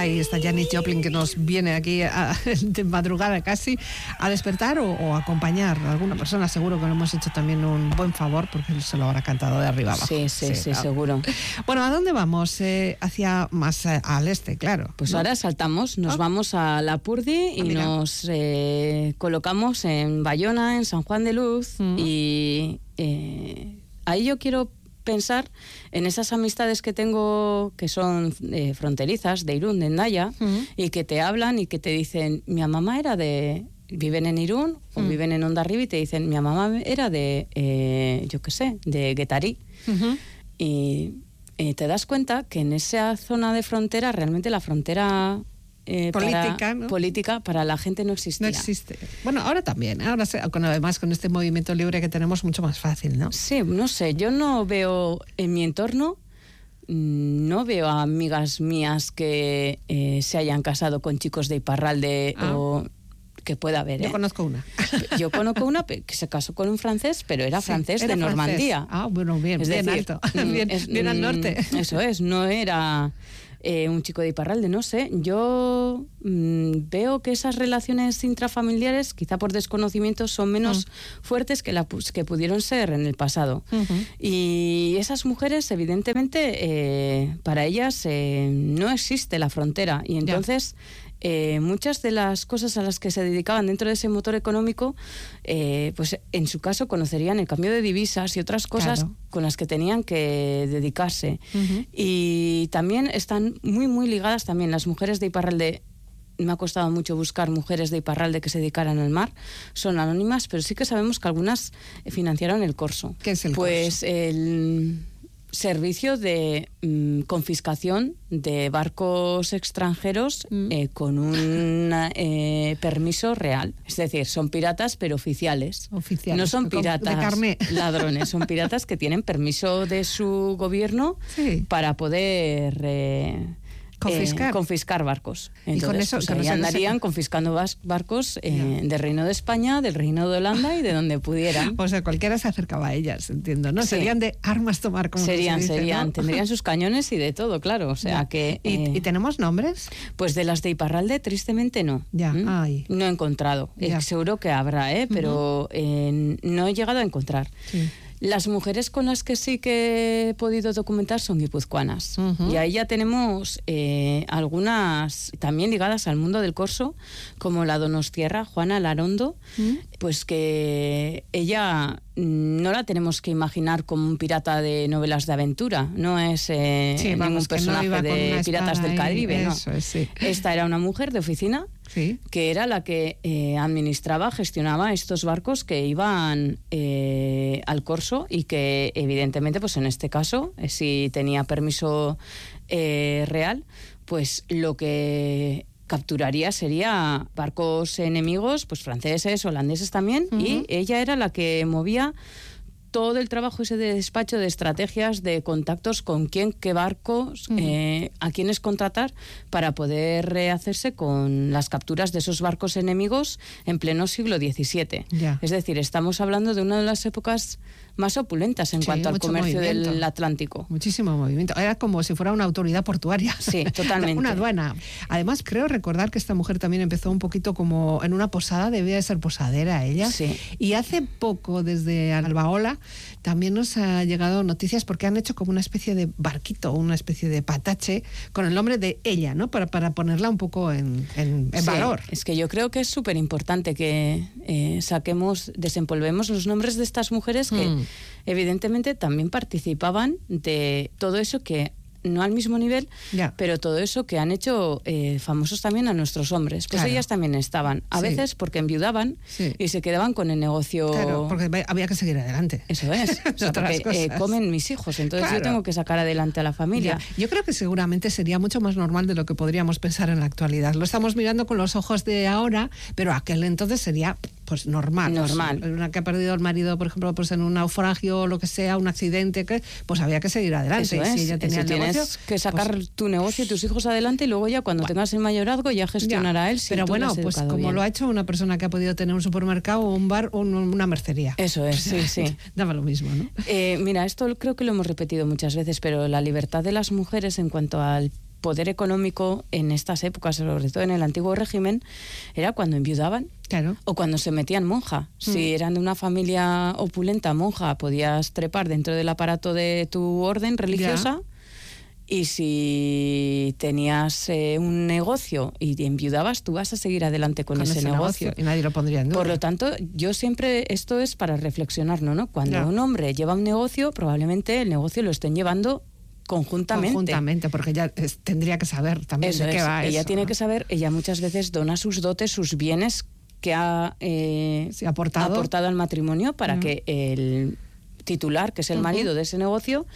y esta Janis Joplin que nos viene aquí de madrugada casi a despertar o acompañar a alguna persona. Seguro que lo hemos hecho también un buen favor porque se lo habrá cantado de arriba abajo. Sí, seguro. Bueno, ¿a dónde vamos? Hacia más al este, claro. Pues ¿no? Ahora saltamos, nos vamos a Lapurdi y nos colocamos en Bayona, en San Juan de Luz, y ahí yo quiero pensar en esas amistades que tengo que son fronterizas, de Irún, de Hendaya, y que te hablan y que te dicen, mi mamá era de... Viven en Irún o viven en Hondarribia y te dicen, mi mamá era de, yo qué sé, de Guetarí. Y te das cuenta que en esa zona de frontera, realmente la frontera... política para la gente no existía. No existe. Bueno, ahora también. Ahora además con este movimiento libre que tenemos mucho más fácil, ¿no? Sí, no sé. Yo no veo en mi entorno, no veo a amigas mías que se hayan casado con chicos de Iparralde o que pueda haber. Yo conozco una. Yo conozco una que se casó con un francés, pero era francés de Normandía. Bueno, bien, es bien decir, alto. bien al norte. Eso es, no era... un chico de Iparralde, no sé. Yo veo que esas relaciones intrafamiliares, quizá por desconocimiento, son menos fuertes que que pudieron ser en el pasado. Y esas mujeres, evidentemente, para ellas no existe la frontera. Y entonces... muchas de las cosas a las que se dedicaban dentro de ese motor económico, pues en su caso conocerían el cambio de divisas y otras cosas con las que tenían que dedicarse. Y también están muy, muy ligadas también las mujeres de Iparralde. Me ha costado mucho buscar mujeres de Iparralde que se dedicaran al mar. Son anónimas, pero sí que sabemos que algunas financiaron el Corso. ¿Qué es el Corso? Pues el servicio de confiscación de barcos extranjeros con un permiso real. Es decir, son piratas pero oficiales. No son piratas ladrones, son piratas que tienen permiso de su gobierno para poder... confiscar barcos. Entonces, y con eso andarían confiscando barcos del Reino de España, del Reino de Holanda y de donde pudieran. O sea, cualquiera se acercaba a ellas, entiendo, ¿no? Sí. Serían de armas tomar, como serían, se dice, ¿no? Tendrían sus cañones y de todo, claro. O sea que... ¿Y tenemos nombres? Pues de las de Iparralde, tristemente no. No he encontrado. Seguro que habrá, pero no he llegado a encontrar. Sí. Las mujeres con las que sí que he podido documentar son guipuzcoanas. Y ahí ya tenemos algunas también ligadas al mundo del corso, como la donostiarra Juana Larondo, pues que ella no la tenemos que imaginar como un pirata de novelas de aventura, no es ningún personaje de Piratas del Caribe. Eso, no. Sí. Esta era una mujer de oficina que era la que administraba, gestionaba estos barcos que iban al corso y que evidentemente, pues en este caso, si tenía permiso real, pues lo que capturaría sería barcos enemigos, pues franceses, holandeses también, y ella era la que movía todo el trabajo ese de despacho, de estrategias, de contactos con quién, qué barcos, a quiénes contratar para poder hacerse con las capturas de esos barcos enemigos en pleno siglo XVII. Es decir, estamos hablando de una de las épocas más opulentas en cuanto al comercio del Atlántico. Muchísimo movimiento. Era como si fuera una autoridad portuaria. Sí, totalmente. Una aduana. Además, creo recordar que esta mujer también empezó un poquito como en una posada, debía de ser posadera ella. Sí. Y hace poco, desde Albaola, también nos ha llegado noticias porque han hecho como una especie de barquito, una especie de patache con el nombre de ella, ¿no? Para ponerla un poco en valor. Es que yo creo que es súper importante que desempolvemos los nombres de estas mujeres que evidentemente también participaban de todo eso que no al mismo nivel, pero todo eso que han hecho famosos también a nuestros hombres. Pues ellas también estaban, a veces porque enviudaban y se quedaban con el negocio. Claro, porque había que seguir adelante. Eso es. O sea, porque comen mis hijos, entonces yo tengo que sacar adelante a la familia. Yo creo que seguramente sería mucho más normal de lo que podríamos pensar en la actualidad. Lo estamos mirando con los ojos de ahora, pero aquel entonces sería pues normal. Una que ha perdido el marido, por ejemplo, pues en un naufragio o lo que sea, un accidente, pues había que seguir adelante. Eso es. Si ella tenía el negocio, tienes que sacar tu negocio y tus hijos adelante y luego ya cuando tengas el mayorazgo ya gestionará él. Pero bueno, pues como bien lo ha hecho una persona que ha podido tener un supermercado o un bar o una mercería. Eso es, sí. Daba lo mismo, ¿no? Mira, esto creo que lo hemos repetido muchas veces, pero la libertad de las mujeres en cuanto al poder económico en estas épocas, sobre todo en el antiguo régimen, era cuando enviudaban. Claro. O cuando se metían monja. Si eran de una familia opulenta, monja, podías trepar dentro del aparato de tu orden religiosa. Y si tenías un negocio y enviudabas, tú vas a seguir adelante con ese negocio. Y nadie lo pondría en duda. Por lo tanto, yo siempre, esto es para reflexionarnos, ¿no? Cuando un hombre lleva un negocio, probablemente el negocio lo estén llevando conjuntamente, porque ella tendría que saber también de qué va eso. Ella tiene que saber, ella muchas veces dona sus dotes, sus bienes que ha aportado al matrimonio para que el titular, que es el marido de ese negocio,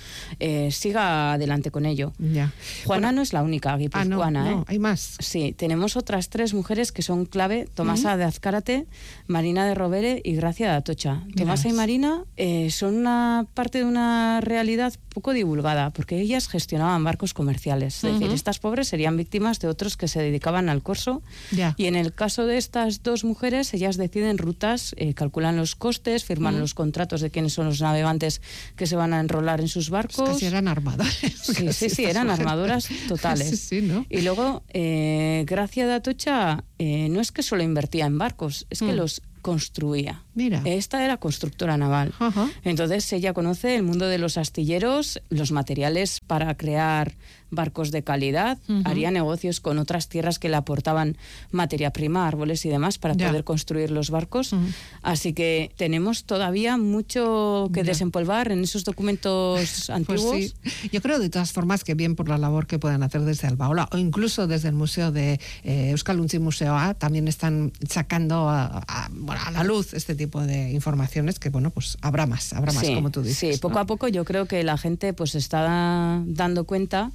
siga adelante con ello. Ya. Juana no es la única guipuzcoana. No, hay más. Sí, tenemos otras 3 mujeres que son clave: Tomasa de Azcárate, Marina de Rovere y Gracia de Atocha. Tomasa y Marina son una parte de una realidad poco divulgada, porque ellas gestionaban barcos comerciales. Es decir, estas pobres serían víctimas de otros que se dedicaban al corso. Y en el caso de estas 2 mujeres, ellas deciden rutas, calculan los costes, firman los contratos de quiénes son los navegantes que se van a enrolar en sus barcos. Casi eran armadoras. Sí, eran armadoras totales. Sí, ¿no? Y luego, Gracia de Atocha no es que solo invertía en barcos, es que los construía. Mira. Esta era constructora naval. Entonces ella conoce el mundo de los astilleros, los materiales para crear barcos de calidad, haría negocios con otras tierras que le aportaban materia prima, árboles y demás para poder construir los barcos. Así que tenemos todavía mucho que desempolvar en esos documentos antiguos. Pues sí. Yo creo de todas formas que bien por la labor que puedan hacer desde Albaola o incluso desde el Museo de Euskalduntzi Museo A, también están sacando a la luz este tipo de informaciones que, bueno, pues habrá más, como tú dices. Sí, poco a poco yo creo que la gente pues está dando cuenta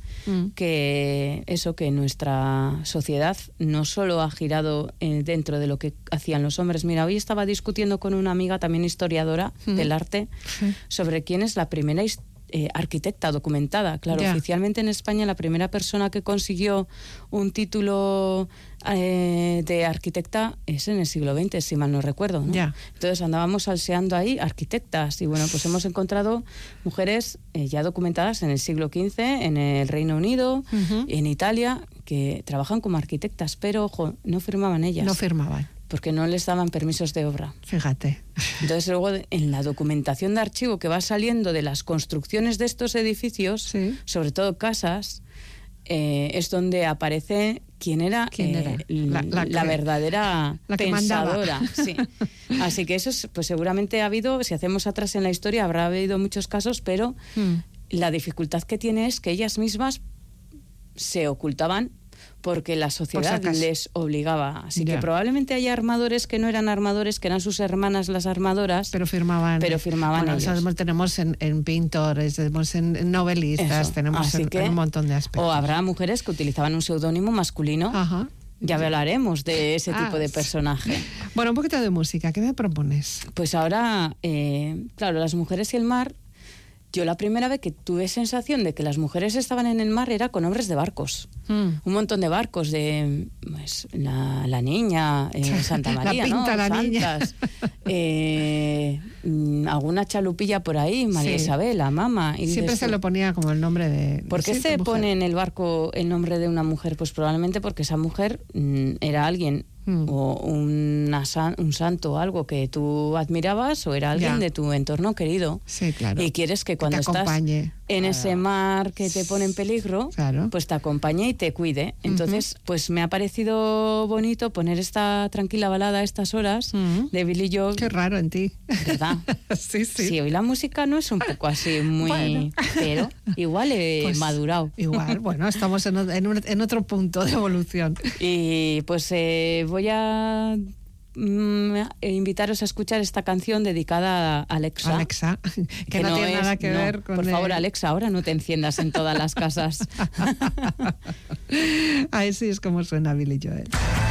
que nuestra sociedad no solo ha girado dentro de lo que hacían los hombres. Mira, hoy estaba discutiendo con una amiga también historiadora del arte sobre quién es la primera arquitecta documentada. Claro, oficialmente en España la primera persona que consiguió un título de arquitecta es en el siglo XX, si mal no recuerdo, ¿no? Entonces andábamos salseando ahí arquitectas y bueno, pues hemos encontrado mujeres ya documentadas en el siglo XV en el Reino Unido, en Italia, que trabajan como arquitectas, pero ojo, no firmaban ellas. No firmaban. Porque no les daban permisos de obra. Fíjate. Entonces luego en la documentación de archivo que va saliendo de las construcciones de estos edificios, sobre todo casas, es donde aparece quién era la verdadera pensadora. Sí. Así que eso es, pues seguramente ha habido, si hacemos atrás en la historia, habrá habido muchos casos, pero la dificultad que tiene es que ellas mismas se ocultaban porque la sociedad les obligaba. Así que probablemente haya armadores que no eran armadores, que eran sus hermanas las armadoras, pero firmaban bueno, ellos. Tenemos en pintores, tenemos en novelistas, tenemos en un montón de aspectos. O habrá mujeres que utilizaban un seudónimo masculino. Ya hablaremos de ese tipo de personaje. Bueno, un poquito de música, ¿qué me propones? Pues ahora, claro, las mujeres y el mar. Yo la primera vez que tuve sensación de que las mujeres estaban en el mar era con hombres de barcos. Un montón de barcos de pues, la Niña, Santa María, la pinta, ¿no? La Santas, alguna chalupilla por ahí, María Isabel, la Mama. Y siempre se lo ponía como el nombre de... ¿Por qué se pone en el barco el nombre de una mujer? Pues probablemente porque esa mujer era alguien o un santo o algo que tú admirabas o era alguien de tu entorno querido. Sí, claro. Y quieres que cuando estás en ese mar que te pone en peligro, pues te acompañe y te cuide. Entonces, pues me ha parecido bonito poner esta tranquila balada a estas horas de Billy Joel. Qué raro en ti. ¿Verdad? Sí, hoy la música no es un poco así muy... Pero igual he madurado. Igual, bueno, estamos en otro punto de evolución. Y pues voy a invitaros a escuchar esta canción dedicada a Alexa. Alexa, que no tiene nada que ver con... Por favor, Alexa, ahora no te enciendas en todas las casas. Así es como suena Billy Joel.